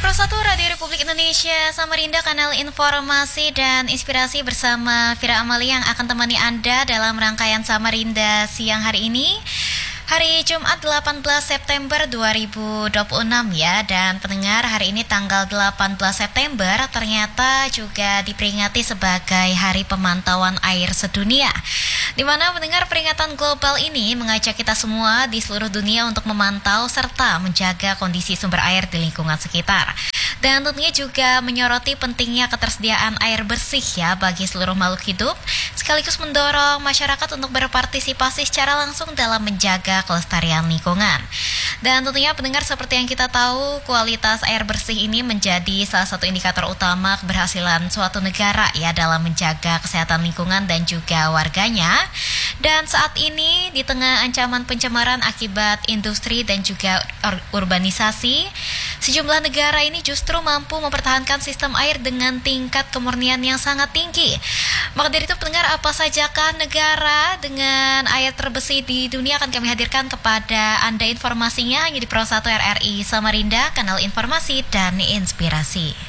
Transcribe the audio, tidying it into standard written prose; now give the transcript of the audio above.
Pro1 Radio Republik Indonesia, Samarinda, kanal informasi dan inspirasi bersama Vira Amalia yang akan temani Anda dalam rangkaian Samarinda siang hari ini. Hari Jumat 18 September 2026 ya. Dan pendengar, hari ini tanggal 18 September ternyata juga diperingati sebagai Hari Pemantauan Air Sedunia, di mana mendengar peringatan global ini mengajak kita semua di seluruh dunia untuk memantau serta menjaga kondisi sumber air di lingkungan sekitar. Dan tentunya juga menyoroti pentingnya ketersediaan air bersih ya bagi seluruh makhluk hidup, sekaligus mendorong masyarakat untuk berpartisipasi secara langsung dalam menjaga kelestarian lingkungan. Dan tentunya pendengar, seperti yang kita tahu, kualitas air bersih ini menjadi salah satu indikator utama keberhasilan suatu negara ya dalam menjaga kesehatan lingkungan dan juga warganya. Dan saat ini di tengah ancaman pencemaran akibat industri dan juga urbanisasi, sejumlah negara ini justru mampu mempertahankan sistem air dengan tingkat kemurnian yang sangat tinggi. Maka dari itu pendengar, apa sajakah negara dengan air terbersih di dunia akan kami hadirkan kepada Anda informasinya hanya di Pro1 RRI Samarinda, kanal informasi dan inspirasi.